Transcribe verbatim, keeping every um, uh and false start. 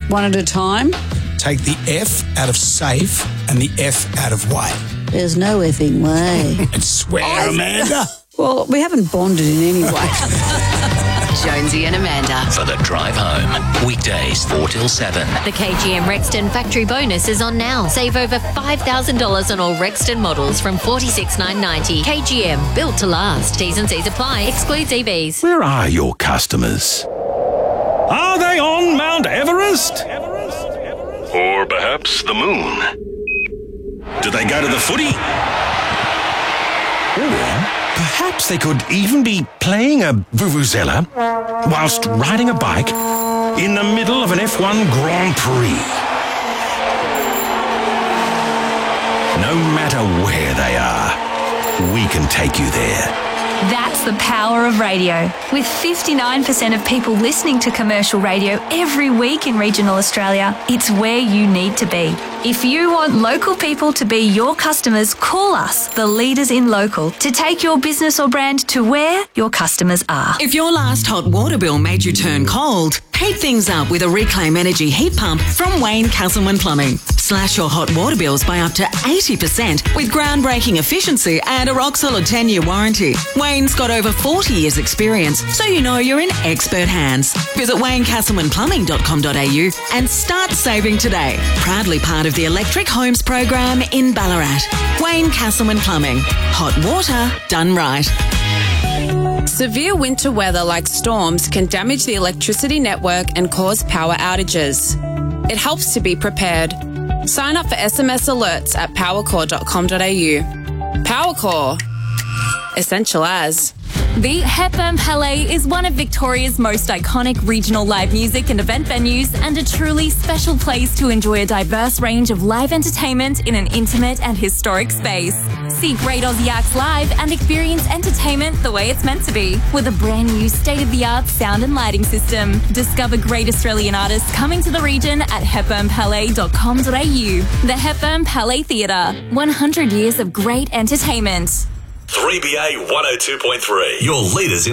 One at a time. Take the F out of safe and the F out of way. There's no effing way. And swear, Amanda. Well, we haven't bonded in any way. Jonesy and Amanda. For the drive home. Weekdays four till seven. The K G M Rexton factory bonus is on now. Save over five thousand dollars on all Rexton models from forty-six thousand nine hundred ninety dollars. K G M, built to last. T's and C's apply. Excludes E Vs. Where are your customers? Are they on Mount Everest? Or perhaps the moon? Do they go to the footy? Or perhaps they could even be playing a vuvuzela whilst riding a bike in the middle of an F one Grand Prix. No matter where they are, we can take you there. That's the power of radio. With fifty-nine percent of people listening to commercial radio every week in regional Australia, it's where you need to be. If you want local people to be your customers, call us, the leaders in local, to take your business or brand to where your customers are. If your last hot water bill made you turn cold, heat things up with a Reclaim Energy heat pump from Wayne Castleman Plumbing. Slash your hot water bills by up to eighty percent with groundbreaking efficiency and a rock-solid ten-year warranty. Wayne's got over forty years experience, so you know you're in expert hands. Visit wayne castleman plumbing dot com dot a u and start saving today. Proudly part of the Electric Homes program in Ballarat. Wayne Castleman Plumbing. Hot water done right. Severe winter weather like storms can damage the electricity network and cause power outages. It helps to be prepared. Sign up for S M S alerts at powercore dot com dot a u. Powercore. Essential as. The Hepburn Palais is one of Victoria's most iconic regional live music and event venues and a truly special place to enjoy a diverse range of live entertainment in an intimate and historic space. See great Aussie acts live and experience entertainment the way it's meant to be with a brand new state-of-the-art sound and lighting system. Discover great Australian artists coming to the region at hepburn palais dot com dot a u. The Hepburn Palais Theatre, one hundred years of great entertainment. three B A one oh two point three, your leaders in